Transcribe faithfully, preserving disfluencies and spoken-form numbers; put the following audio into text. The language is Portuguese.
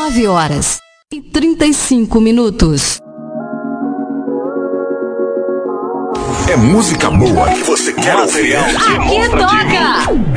nove horas e trinta e cinco minutos. É música boa que você quer ouvir. Aqui toca!